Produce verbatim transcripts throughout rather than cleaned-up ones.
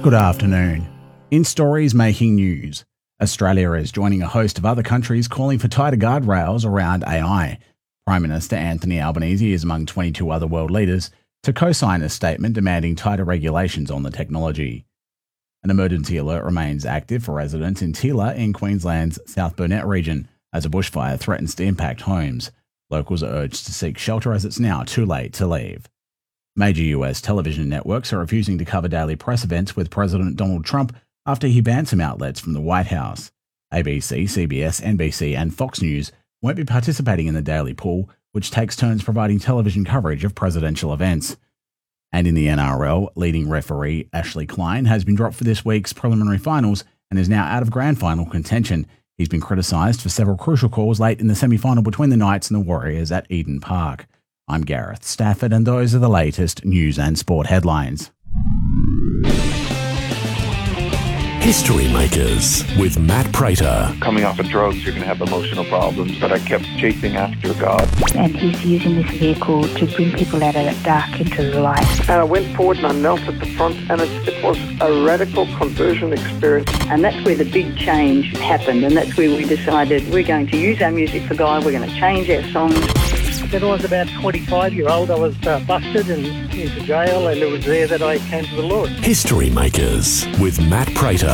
Good afternoon. In stories making news, Australia is joining a host of other countries calling for tighter guardrails around A I. Prime Minister Anthony Albanese is among twenty-two other world leaders to co-sign a statement demanding tighter regulations on the technology. An emergency alert remains active for residents in Teela in Queensland's South Burnett region as a bushfire threatens to impact homes. Locals are urged to seek shelter as it's now too late to leave. Major U S television networks are refusing to cover daily press events with President Donald Trump after he banned some outlets from the White House. A B C, C B S, N B C and Fox News won't be participating in the daily pool, which takes turns providing television coverage of presidential events. And in the N R L, leading referee Ashley Klein has been dropped for this week's preliminary finals and is now out of grand final contention. He's been criticised for several crucial calls late in the semi-final between the Knights and the Warriors at Eden Park. I'm Gareth Stafford, and those are the latest news and sport headlines. History Makers with Matt Prater. Coming off of drugs, you're going to have emotional problems, but I kept chasing after God. And he's using this vehicle to bring people out of the dark into the light. And I went forward and I knelt at the front, and it, it was a radical conversion experience. And that's where the big change happened, and that's where we decided we're going to use our music for God, we're going to change our songs. When I was about twenty-five year old, I was uh, busted and into jail, and it was there that I came to the Lord. History Makers with Matt Prater.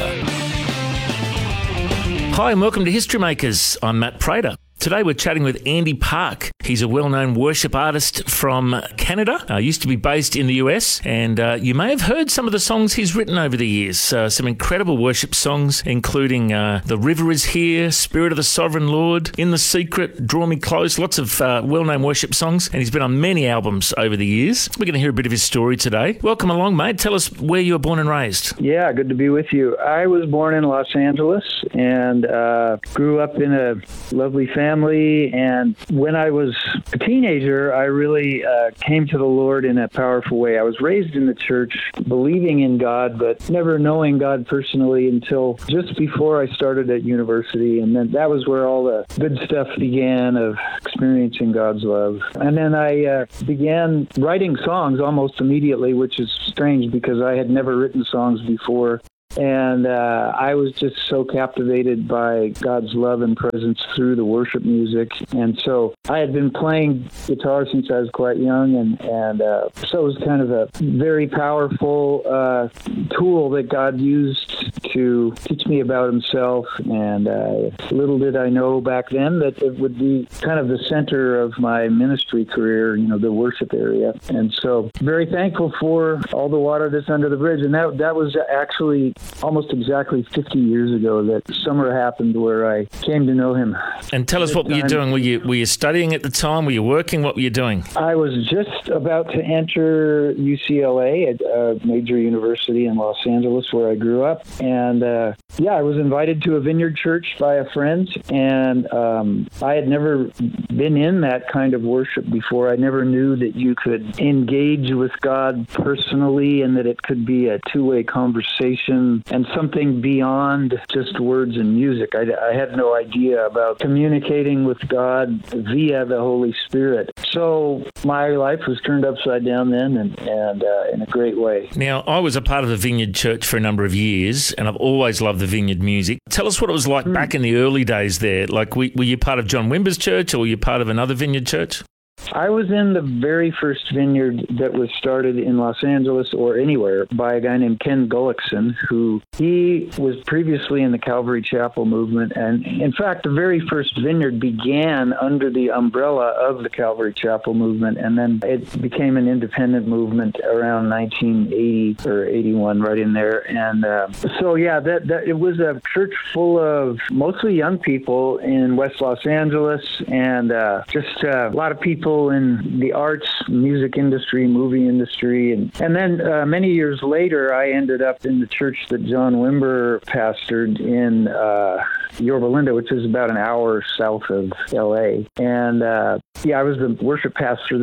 Hi and welcome to History Makers. I'm Matt Prater. Today we're chatting with Andy Park. He's a well-known worship artist from Canada, uh, used to be based in the U S, and uh, you may have heard some of the songs he's written over the years. Uh, some incredible worship songs, including uh, The River Is Here, Spirit of the Sovereign Lord, In the Secret, Draw Me Close, lots of uh, well-known worship songs, and he's been on many albums over the years. We're going to hear a bit of his story today. Welcome along, mate. Tell us where you were born and raised. Yeah, good to be with you. I was born in Los Angeles and uh, grew up in a lovely family. Family, and when I was a teenager, I really uh, came to the Lord in a powerful way. I was raised in the church, believing in God, but never knowing God personally until just before I started at university, and then that was where all the good stuff began of experiencing God's love. And then I uh, began writing songs almost immediately, which is strange because I had never written songs before. And uh, I was just so captivated by God's love and presence through the worship music. And so I had been playing guitar since I was quite young, and, and uh, so it was kind of a very powerful uh, tool that God used to teach me about himself. And uh, little did I know back then that it would be kind of the center of my ministry career, you know, the worship area. And so very thankful for all the water that's under the bridge. And that, that was actually almost exactly fifty years ago that summer happened where I came to know him. And tell us, what were you doing? Were you were you studying at the time? Were you working? What were you doing? I was just about to enter U C L A, a major university in Los Angeles where I grew up. And uh, yeah, I was invited to a Vineyard Church by a friend, and um, I had never been in that kind of worship before. I never knew that you could engage with God personally and that it could be a two-way conversation and something beyond just words and music. I, I had no idea about communicating with God via the Holy Spirit. So my life was turned upside down then, and, and uh, in a great way. Now, I was a part of the Vineyard Church for a number of years, and I've always loved the Vineyard music. Tell us what it was like mm. back in the early days there. Like, were, were you part of John Wimber's church, or were you part of another Vineyard church? I was in the very first vineyard that was started in Los Angeles or anywhere by a guy named Ken Gullickson, who he was previously in the Calvary Chapel movement. And in fact, the very first vineyard began under the umbrella of the Calvary Chapel movement. And then it became an independent movement around nineteen eighty or eighty-one, right in there. And uh, so, yeah, that, that it was a church full of mostly young people in West Los Angeles, and uh, just uh, a lot of people in the arts, music industry, movie industry. And, and then uh, many years later, I ended up in the church that John Wimber pastored in uh, Yorba Linda, which is about an hour south of L A. And uh, yeah, I was the worship pastor there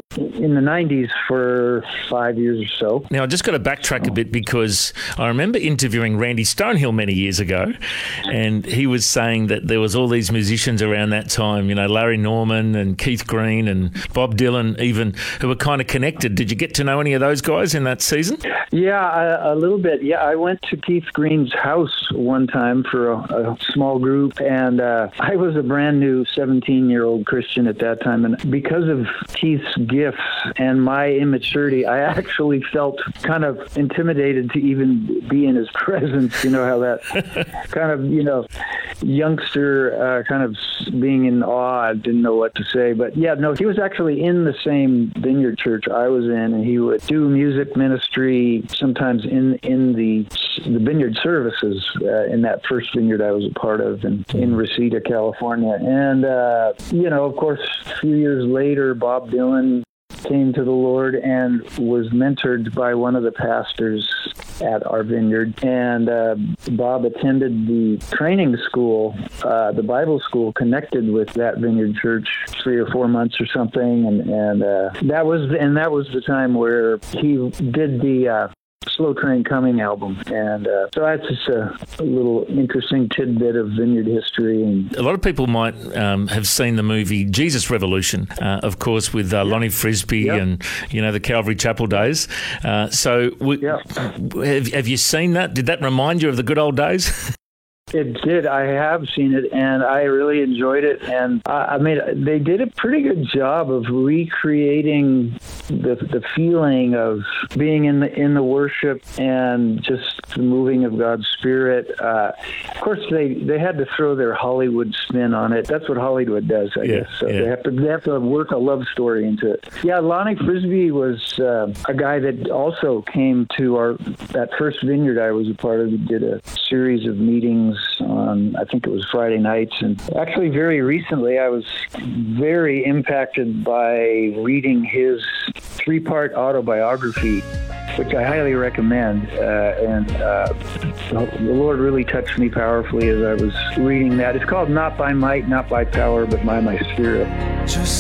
in the nineties for five years or so. Now, I just got to backtrack a bit because I remember interviewing Randy Stonehill many years ago, and he was saying that there was all these musicians around that time, you know, Larry Norman and Keith Green and Bob Dylan even, who were kind of connected. Did you get to know any of those guys in that season? Yeah, a, a little bit. Yeah, I went to Keith Green's house one time for a, a small group, and uh, I was a brand new seventeen-year-old Christian at that time, and because of Keith's gifts and my immaturity, I actually felt kind of intimidated to even be in his presence. You know how that kind of, you know, youngster uh, kind of being in awe, I didn't know what to say. But yeah, no, he was actually in the same Vineyard church I was in, and he would do music ministry sometimes in in the the Vineyard services uh, in that first Vineyard I was a part of in, in Reseda, California. And, uh, you know, of course, a few years later, Bob Dylan came to the Lord and was mentored by one of the pastors at our vineyard. And uh, Bob attended the training school, uh, the Bible school connected with that vineyard church, three or four months or something. And, and uh, that was and that was the time where he did the uh, Slow Train Coming album. And uh, so that's just a, a little interesting tidbit of vineyard history. And a lot of people might um, have seen the movie Jesus Revolution, uh, of course, with uh, Lonnie Frisbee yep. and, you know, the Calvary Chapel days. Uh, so w- yep. have, have you seen that? Did that remind you of the good old days? It did. I have seen it, and I really enjoyed it. And uh, I mean, they did a pretty good job of recreating the the feeling of being in the in the worship and just the moving of God's Spirit. Uh, of course, they, they had to throw their Hollywood spin on it. That's what Hollywood does, I yeah, guess. So yeah. they have to they have to work a love story into it. Yeah, Lonnie Frisbee was uh, a guy that also came to our that first vineyard I was a part of. He did a series of meetings on, I think it was Friday nights. And actually very recently I was very impacted by reading his three-part autobiography, which I highly recommend. Uh, and uh, the Lord really touched me powerfully as I was reading that. It's called Not by Might, Not by Power, but by My Spirit. Just